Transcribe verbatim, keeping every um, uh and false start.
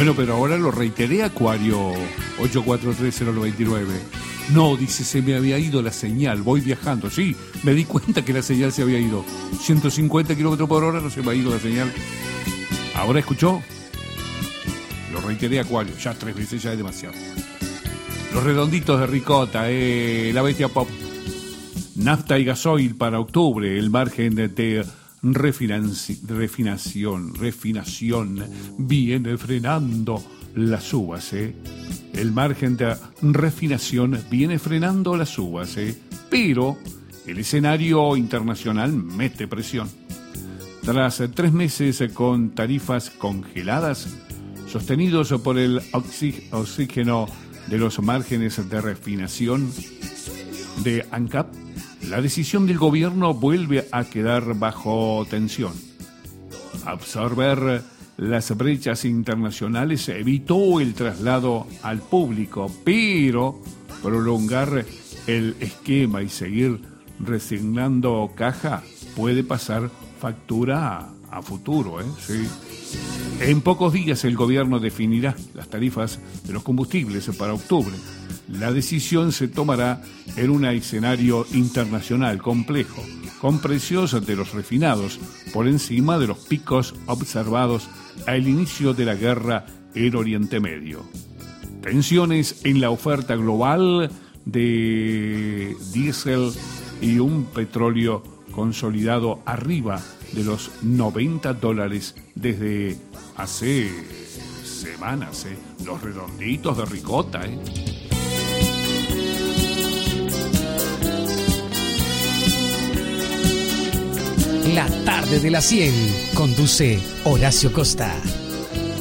Bueno, pero ahora lo reiteré, Acuario ocho cuatro tres cero nueve nueve. No, dice, se me había ido la señal, voy viajando. Sí, me di cuenta que la señal se había ido. ciento cincuenta kilómetros por hora, no se me ha ido la señal. ¿Ahora escuchó? Lo reiteré, Acuario, ya tres veces ya es demasiado. Los redonditos de ricota, eh, la bestia pop. Nafta y gasoil para octubre, el margen de refinanci- refinación, refinación viene frenando las uvas, ¿eh? El margen de refinación viene frenando las uvas, ¿eh? Pero el escenario internacional mete presión. Tras tres meses con tarifas congeladas, sostenidos por el oxí- oxígeno de los márgenes de refinación de ANCAP, la decisión del gobierno vuelve a quedar bajo tensión. Absorber las brechas internacionales evitó el traslado al público, pero prolongar el esquema y seguir resignando caja puede pasar factura a, a futuro, ¿eh? Sí. En pocos días el gobierno definirá las tarifas de los combustibles para octubre. La decisión se tomará en un escenario internacional complejo, con precios de los refinados por encima de los picos observados al inicio de la guerra en Oriente Medio. Tensiones en la oferta global de diésel y un petróleo consolidado arriba de los noventa dólares desde hace semanas, ¿eh? Los redonditos de ricota, ¿eh? La tarde de la cien conduce Horacio Costa.